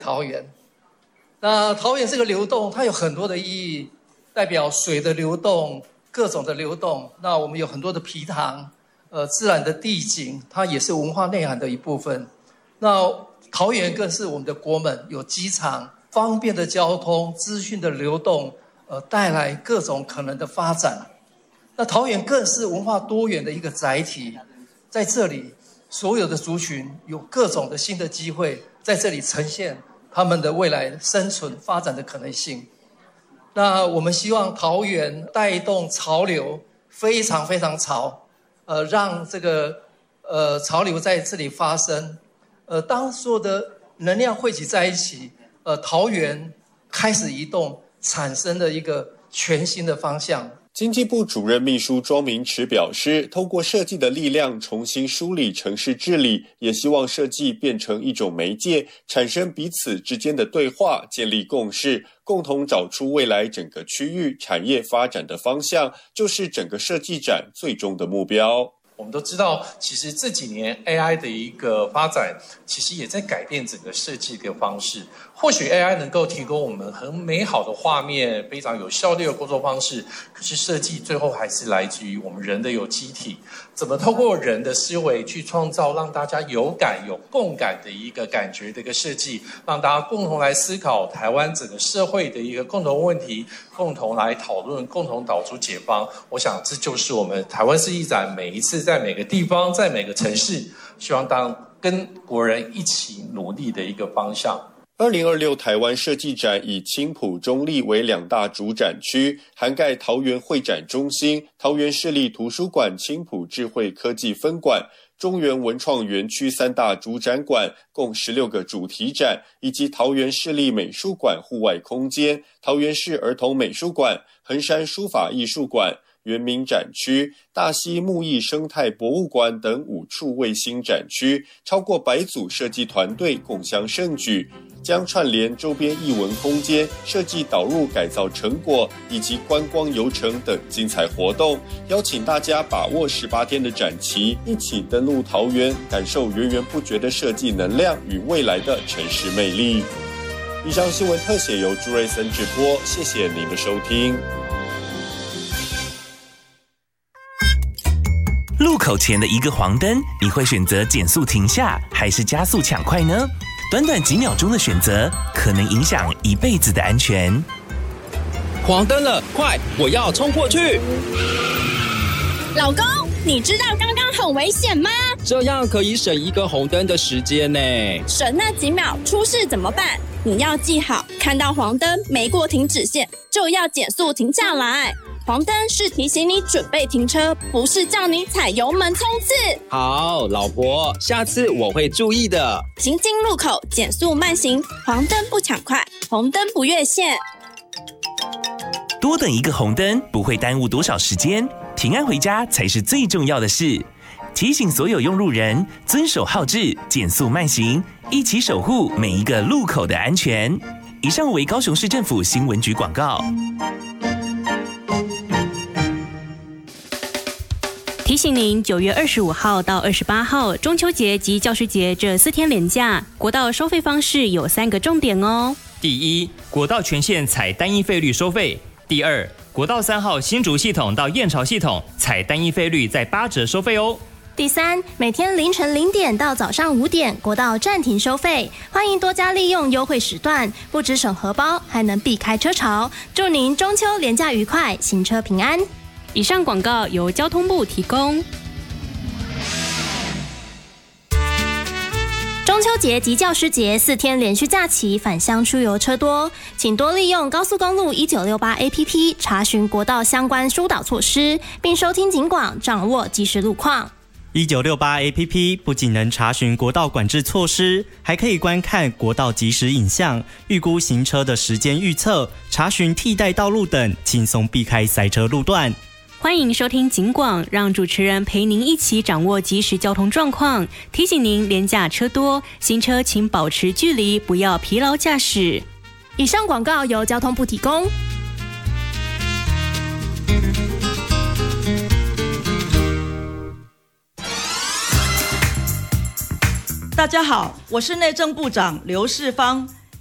桃园。那桃园这个流动，它有很多的意义，代表水的流动，各种的流动。那我们有很多的埤塘，自然的地景，它也是文化内涵的一部分。那桃园更是我们的国门，有机场，方便的交通，资讯的流动，带来各种可能的发展。那桃园更是文化多元的一个载体，在这里，所有的族群有各种的新的机会，在这里呈现他们的未来生存发展的可能性。那我们希望桃园带动潮流，非常非常潮，让这个潮流在这里发生。当所有的能量汇集在一起，桃园开始移动，产生了一个全新的方向。 经济部主任秘书庄明池表示，透过设计的力量重新梳理城市治理，也希望设计变成一种媒介，产生彼此之间的对话，建立共识，共同找出未来整个区域产业发展的方向，就是整个设计展最终的目标。 我们都知道，其实这几年 AI 的一个发展，其实也在改变整个设计的方式。或许 AI 能够提供我们很美好的画面，非常有效率的工作方式，可是设计最后还是来自于我们人的有机体，怎么透过人的思维去创造让大家有感有共感的一个感觉的一个设计，让大家共同来思考台湾整个社会的一个共同问题，共同来讨论，共同找出解方。我想这就是我们台湾设计展每一次在每个地方，在每个城市，希望跟国人一起努力的一个方向。 2026台湾设计展以青埔中立为2大主展区，涵盖桃园会展中心、桃园市立图书馆青埔智慧科技分馆、中原文创园区3大主展馆，共16个主题展，以及桃园市立美术馆户外空间、桃园市儿童美术馆、横山书法艺术馆、原民展区、大溪木艺生态博物馆等5处卫星展区，超过100组设计团队共襄盛举，将串联周边艺文空间、设计导入改造成果以及观光游程等精彩活动，邀请大家把握18天的展期，一起登陆桃园，感受源源不绝的设计能量与未来的城市魅力。以上新闻特写由朱瑞森直播，谢谢您的收听。 路口前的一个黄灯，你会选择减速停下，还是加速抢快呢？短短几秒钟的选择，可能影响一辈子的安全。 黄灯了，快，我要冲过去！ 老公，你知道刚刚很危险吗？ 这样可以省一个红灯的时间呢。 省那几秒，出事怎么办？你要记好，看到黄灯没过停止线，就要减速停下来。黄灯是提醒你准备停车，不是叫你踩油门冲刺。 好，老婆，下次我会注意的。 行经路口减速慢行，黄灯不抢快，红灯不越线。 多等一个红灯不会耽误多少时间，平安回家才是最重要的事。提醒所有用路人遵守号志，减速慢行，一起守护每一个路口的安全。以上为高雄市政府新闻局广告。 提醒您，9月25号到28号中秋节及教师节这4天连假，国道收费方式有3个重点哦。 第一，国道全线采单一费率收费；第二，国道3号新竹系统到燕巢系统采单一费率在8折收费哦。 第三，每天凌晨0点到早上5点，国道暂停收费，欢迎多加利用优惠时段，不只省荷包，还能避开车潮。祝您中秋连假愉快，行车平安。 以上广告由交通部提供。 中秋节及教师节4天连续假期，返乡出游车多，请多利用高速公路1968 APP 查询国道相关疏导措施，并收听警广，掌握即时路况。 1968 APP 不仅能查询国道管制措施，还可以观看国道即时影像，预估行车的时间预测，查询替代道路等，轻松避开塞车路段。 欢迎收听警广，让主持人陪您一起掌握即时交通状况，提醒您连假车多，行车请保持距离，不要疲劳驾驶。 以上广告由交通部提供。 大家好，我是内政部长刘世芳。